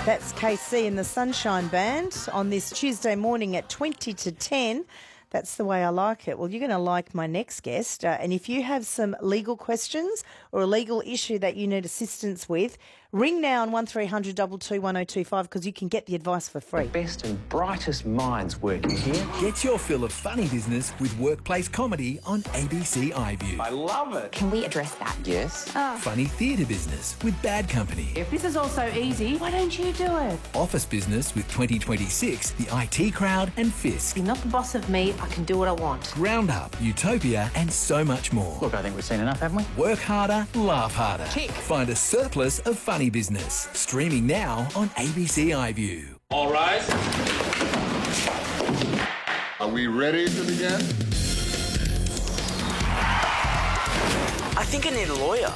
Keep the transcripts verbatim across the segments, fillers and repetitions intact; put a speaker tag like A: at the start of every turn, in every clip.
A: That's K C and the Sunshine Band on this Tuesday morning at twenty to ten. That's the way I like it. Well, you're going to like my next guest. Uh, and if you have some legal questions or a legal issue that you need assistance with, ring now on one three hundred two two one oh two five because you can get the advice for free.
B: The best and brightest minds working here.
C: Get your fill of funny business with workplace comedy on A B C iView.
B: I love it.
D: Can we address that?
B: Yes.
C: Funny theatre business with Bad Company.
E: If this is all so easy, why don't you do it?
C: Office business with twenty twenty-six, the I T Crowd and Fisk.
E: You're not the boss of me, I can do what I want.
C: Ground Up, Utopia and so much more.
B: Look, I think we've seen enough, haven't we?
C: Work harder, laugh harder.
B: Tick.
C: Find a surplus of funny business. Streaming now on A B C iView.
F: All rise.
G: Are we ready to begin?
H: I think I need a lawyer.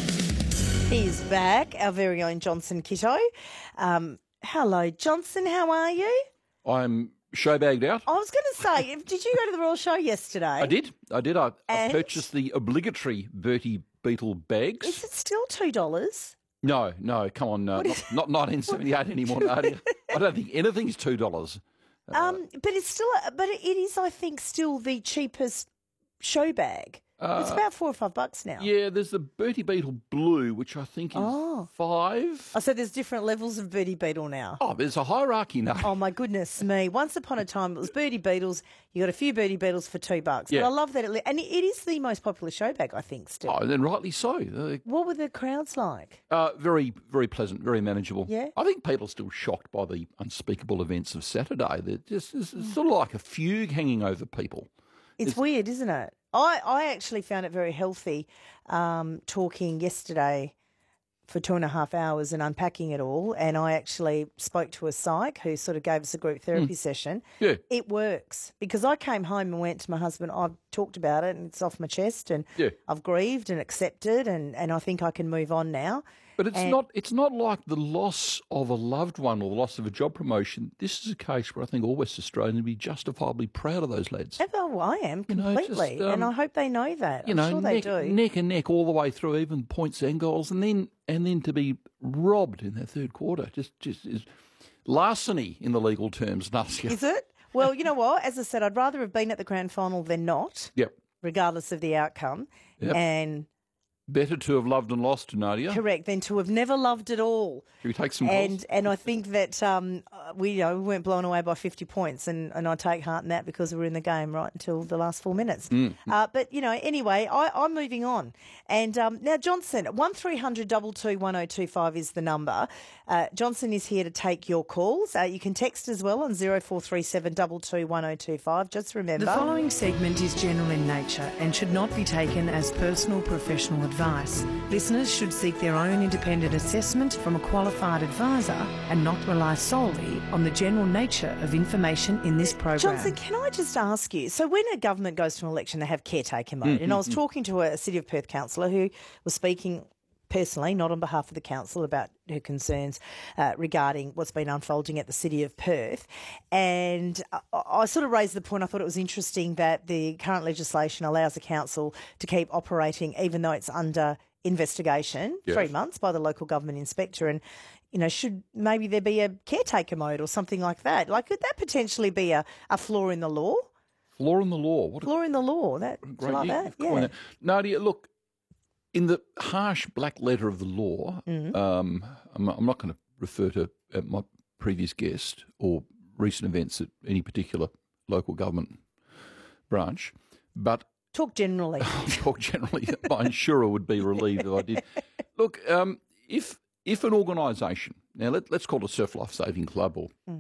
A: He's back, our very own Johnson Kitto. Um, hello, Johnson, how are you?
F: I'm show-bagged out.
A: I was going to say, did you go to the Royal Show yesterday?
F: I did. I did. I, I
A: And?
F: purchased the obligatory Bertie Beetle bags.
A: Is it still two dollars?
F: No, no, come on. Uh, not, not nineteen seventy-eight anymore, Nadia. I don't think anything's two dollars.
A: Um, but it's still, but it is, I think, still the cheapest show bag. It's about four or five bucks now.
F: Yeah, there's the Bertie Beetle Blue, which I think is
A: Oh.
F: five.
A: Oh, so there's different levels of Bertie Beetle now.
F: Oh, there's a hierarchy now.
A: Oh, my goodness me. Once upon a time, it was Bertie Beetles. You got a few Bertie Beetles for two bucks.
F: Yeah.
A: But I love that. It, li- and it is the most popular show bag, I think, still.
F: Oh, and rightly so. Uh,
A: What were the crowds like?
F: Uh, very, very pleasant, very manageable.
A: Yeah?
F: I think people are still shocked by the unspeakable events of Saturday. They're just it's, it's sort of like a fugue hanging over people.
A: It's,
F: It's-
A: weird, isn't it? I, I actually found it very healthy um, talking yesterday for two and a half hours and unpacking it all. And I actually spoke to a psych who sort of gave us a group therapy session.
F: Yeah.
A: It works because I came home and went to my husband. I've talked about it and it's off my chest and
F: Yeah.
A: I've grieved and accepted and, and I think I can move on now.
F: But it's
A: And-
F: not it's not like the loss of a loved one or the loss of a job promotion. This is a case where I think all West Australians would be justifiably proud of those lads.
A: Oh, well, I am
F: You know, it's
A: completely.
F: just, um,
A: and I hope they know that.
F: You
A: I'm
F: know,
A: sure
F: neck,
A: they do.
F: neck and neck all the way through, even points and goals, and then and then to be robbed in their third quarter, just just is larceny in the legal terms, Nasia.
A: Is it? Well, you know what? As I said, I'd rather have been at the grand final than not.
F: Yep.
A: Regardless of the outcome.
F: Yep.
A: And
F: Better to have loved and lost, Nadia.
A: correct, than to have never loved at all.
F: Should we take some
A: And
F: calls?
A: and I think that um, uh, we you know we weren't blown away by fifty points, and, and I take heart in that because we were in the game right until the last four minutes.
F: Mm.
A: Uh, but you know, anyway, I, I'm moving on. And um, now Johnson, one three hundred two two one oh two five is the number. Uh, Johnson is here to take your calls. Uh, you can text as well on zero four three seven two two one oh two five. Just remember.
I: The following segment is general in nature and should not be taken as personal professional advice. Listeners should seek their own independent assessment from a qualified advisor and not rely solely on the general nature of information in this program.
A: Johnson, can I just ask you, so when a government goes to an election, they have caretaker mode, and I was talking to a City of Perth councillor who was speaking personally, not on behalf of the council, about her concerns uh, regarding what's been unfolding at the City of Perth. And I, I sort of raised the point, I thought it was interesting that the current legislation allows the council to keep operating even though it's under investigation,
F: Yes.
A: three months by the local government inspector. And, you know, should maybe there be a caretaker mode or something like that? Like, could that potentially be a, a flaw in the law?
F: Flaw in the law. What a
A: Flaw in the law, that,
F: great
A: like
F: year
A: that,
F: you've coined
A: yeah.
F: it. Nadia, look, in the harsh black letter of the law,
A: Mm-hmm.
F: um, I'm, I'm not going to refer to uh, my previous guest or recent events at any particular local government branch, but
A: Talk generally.
F: I'll talk generally. My insurer would be relieved if I did. Look, um, if if an organisation, now let, let's call it a Surf Life Saving Club or